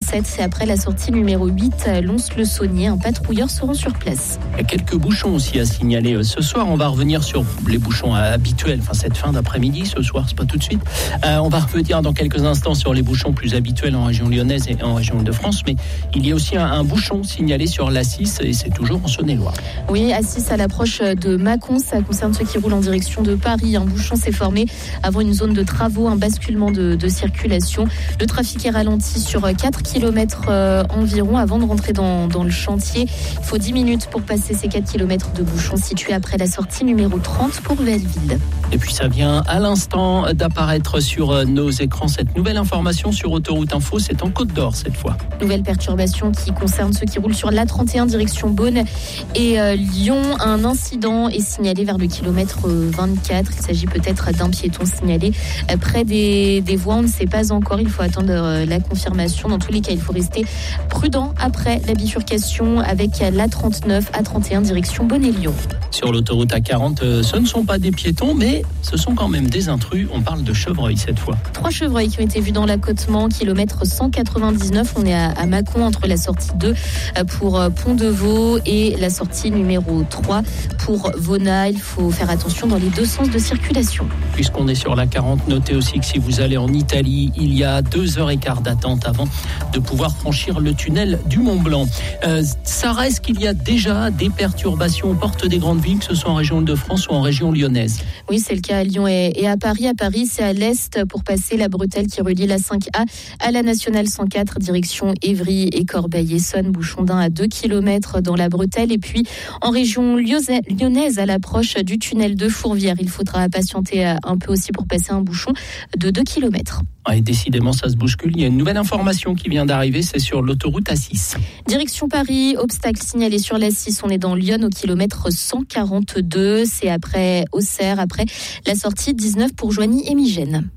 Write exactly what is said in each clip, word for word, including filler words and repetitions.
trente-sept, c'est après la sortie numéro huit à Lons-le-Saunier. Un patrouilleur se rend sur place. Il y a quelques bouchons aussi à signaler ce soir. On va revenir sur les bouchons habituels, enfin cette fin d'après-midi, ce soir, c'est pas tout de suite. Euh, on va revenir dans quelques instants sur les bouchons plus habituels en région lyonnaise et en région de France, mais il y a aussi un, un bouchon signalé sur l'A six et c'est toujours en Saône-et-Loire. Oui, A six à l'approche de Mâcon, ça concerne ceux qui roulent en direction de Paris. Un bouchon s'est formé avant une zone de travaux, un basculement de, de circulation. Le trafic est ralenti sur quatre kilomètres euh, environ avant de rentrer dans, dans le chantier. Il faut dix minutes pour passer ces quatre kilomètres de bouchon situés après la sortie numéro trente pour Belleville. Et puis ça vient à l'instant d'apparaître sur nos écrans cette nouvelle information sur Autoroute Info, c'est en Côte d'Or cette fois. Nouvelle perturbation qui concerne ceux qui roulent sur l'A trente et un direction Beaune et euh, Lyon. Un incident est signalé vers le kilomètre vingt-quatre. Il s'agit peut-être d'un piéton signalé près des, des voies. On ne sait pas encore, il faut attendre euh, la confirmation. Dans tous les cas, il faut rester prudent après la bifurcation avec l'A trente-neuf, A trente et un direction Beaune et Lyon. Sur l'autoroute A quarante, ce ne sont pas des piétons, mais ce sont quand même des intrus. On parle de chevreuils cette fois. Trois chevreuils qui ont été vus dans l'accotement, kilomètre cent quatre-vingt-dix-neuf. On est à, à Mâcon, entre la sortie deux pour Pont-de-Vaux et la sortie numéro trois pour Vona. Il faut faire attention dans les deux sens de circulation. Puisqu'on est sur l'A quarante, notez aussi que si vous allez en Italie, il y a deux heures et quart d'attente avant de pouvoir franchir le tunnel du Mont-Blanc. Euh, ça reste qu'il y a déjà des perturbations aux portes des grandes villes, que ce soit en région de France ou en région lyonnaise. Oui, c'est le cas à Lyon et, et à Paris. À Paris, c'est à l'est pour passer la bretelle qui relie la cinq A à la nationale cent quatre, direction Évry et Corbeil-Essonnes. Bouchon d'un à deux kilomètres dans la bretelle. Et puis, en région lyonnaise, à l'approche du tunnel de Fourvière, il faudra patienter un peu aussi pour passer un bouchon de deux kilomètres. Et décidément, ça se bouscule. Il y a une nouvelle information qui vient d'arriver, c'est sur l'autoroute A six. Direction Paris, obstacle signalé sur l'A six. On est dans Lyon au kilomètre cent quarante-deux. C'est après Auxerre, après la sortie dix-neuf pour Joigny et Migène.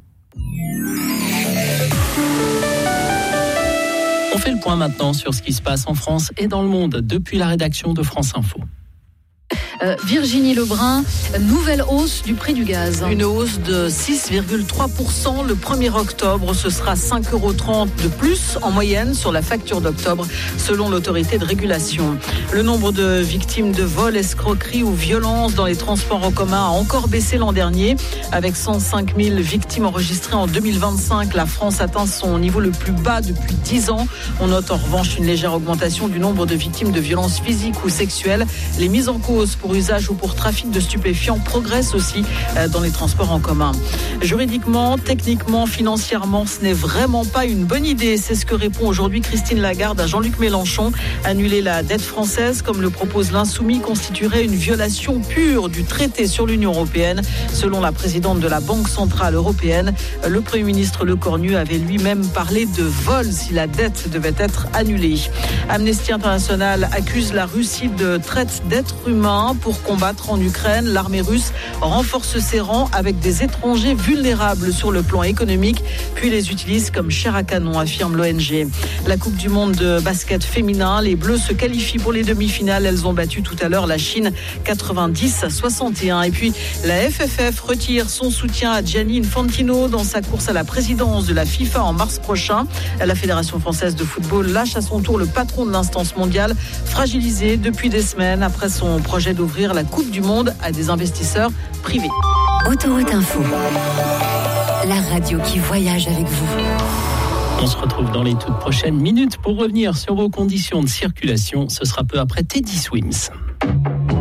On fait le point maintenant sur ce qui se passe en France et dans le monde depuis la rédaction de France Info. Euh, Virginie Lebrun, nouvelle hausse du prix du gaz. Une hausse de six virgule trois pour cent le premier octobre. Ce sera cinq euros trente de plus en moyenne sur la facture d'octobre, selon l'autorité de régulation. Le nombre de victimes de vols, escroqueries ou violences dans les transports en commun a encore baissé l'an dernier. Avec cent cinq mille victimes enregistrées en deux mille vingt-cinq, la France atteint son niveau le plus bas depuis dix ans. On note en revanche une légère augmentation du nombre de victimes de violences physiques ou sexuelles. Les mises en cause pour usage ou pour trafic de stupéfiants progresse aussi dans les transports en commun. Juridiquement, techniquement, financièrement, ce n'est vraiment pas une bonne idée. C'est ce que répond aujourd'hui Christine Lagarde à Jean-Luc Mélenchon. Annuler la dette française, comme le propose l'Insoumis, constituerait une violation pure du traité sur l'Union européenne. Selon la présidente de la Banque centrale européenne, le Premier ministre Lecornu avait lui-même parlé de vol si la dette devait être annulée. Amnesty International accuse la Russie de traite d'êtres humains. Pour combattre en Ukraine, l'armée russe renforce ses rangs avec des étrangers vulnérables sur le plan économique, puis les utilise comme chair à canon, affirme l'O N G. La Coupe du monde de basket féminin, les Bleus se qualifient pour les demi-finales. Elles ont battu tout à l'heure la Chine quatre-vingt-dix à soixante et un. Et puis la F F F retire son soutien à Gianni Infantino dans sa course à la présidence de la FIFA en mars prochain. La Fédération française de football lâche à son tour le patron de l'instance mondiale, fragilisé depuis des semaines après son projet d'ouvrir la Coupe du Monde à des investisseurs privés. Autoroute Info, la radio qui voyage avec vous. On se retrouve dans les toutes prochaines minutes pour revenir sur vos conditions de circulation. Ce sera peu après Teddy Swims.